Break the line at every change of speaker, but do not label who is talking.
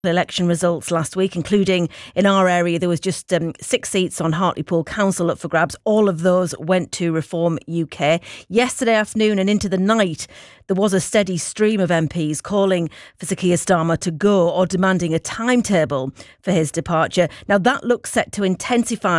election results last week, including in our area. There was just 6 seats on Hartlepool Council up for grabs. All of those went to Reform UK. Yesterday afternoon and into the night, there was a steady stream of MPs calling for Sir Keir Starmer to go or demanding a timetable for his departure. Now that looks set to intensify